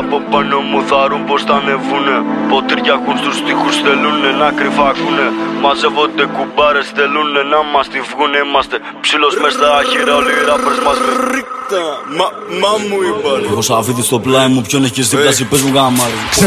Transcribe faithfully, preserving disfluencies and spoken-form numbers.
από πάνω μου θαρούν πως θα ανεβούνε. Ποτήρια έχουν στους τοίχους, θέλουνε να κρυφά ακούνε. Μαζεύονται κουμπάρες, θέλουνε να μας τη βγουνε. Είμαστε ψήλος μες στα άχυρα, όλοι οι ράπερς μας με ρίχτα. Μα, μα μου είπαν. Έχω σαφίδι στο πλάι μου, ποιον έχεις δίπλα, πες μου γάμαρι.